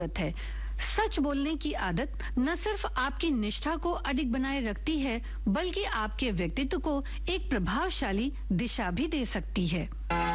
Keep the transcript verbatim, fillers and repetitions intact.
है। सच बोलने की आदत न सिर्फ आपकी निष्ठा को अडिग बनाए रखती है, बल्कि आपके व्यक्तित्व को एक प्रभावशाली दिशा भी दे सकती है।